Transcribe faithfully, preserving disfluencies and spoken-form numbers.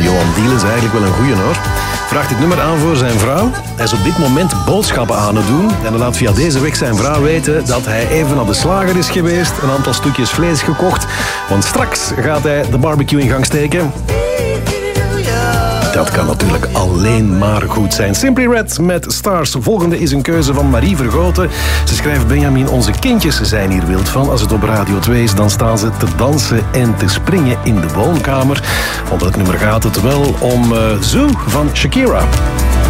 Johan Dielen is eigenlijk wel een goeie hoor. Vraagt dit nummer aan voor zijn vrouw. Hij is op dit moment boodschappen aan het doen. En hij laat via deze weg zijn vrouw weten dat hij even naar de slager is geweest. Een aantal stukjes vlees gekocht. Want straks gaat hij de barbecue in gang steken. Dat kan natuurlijk alleen maar goed zijn. Simply Red met Stars. Volgende is een keuze van Marie Vergoten. Ze schrijft: Benjamin, onze kindjes zijn hier wild van. Als het op Radio twee is, dan staan ze te dansen en te springen in de woonkamer. Onder het nummer gaat het wel om uh, Zoo van Shakira.